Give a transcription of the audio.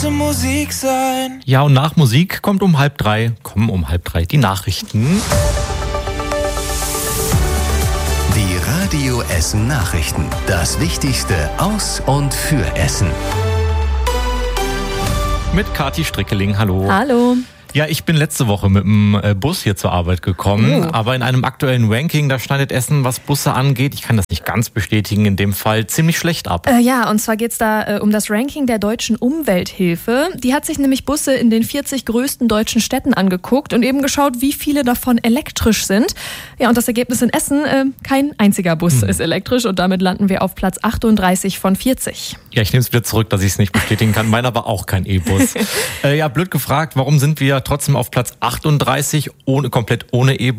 Musik sein. Ja, und nach Musik kommen um halb drei die Nachrichten. Die Radio Essen Nachrichten. Das Wichtigste aus und für Essen. Mit Kathi Strickeling, hallo. Hallo. Ja, ich bin letzte Woche mit dem Bus hier zur Arbeit gekommen, aber in einem aktuellen Ranking, da schneidet Essen, was Busse angeht, ich kann das nicht ganz bestätigen, in dem Fall ziemlich schlecht ab. Ja, und zwar geht's da um das Ranking der Deutschen Umwelthilfe. Die hat sich nämlich Busse in den 40 größten deutschen Städten angeguckt und eben geschaut, wie viele davon elektrisch sind. Ja, und das Ergebnis in Essen, kein einziger Bus ist elektrisch und damit landen wir auf Platz 38 von 40. Ja, ich nehme es wieder zurück, dass ich es nicht bestätigen kann. Meiner war auch kein E-Bus. Ja, blöd gefragt, warum sind wir trotzdem auf Platz 38 komplett ohne E-Bus?